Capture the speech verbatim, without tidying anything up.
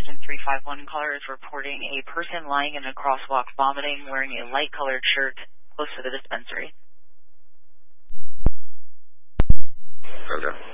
Engine three five one caller is reporting a person lying in a crosswalk vomiting wearing a light-colored shirt close to the dispensary. Okay.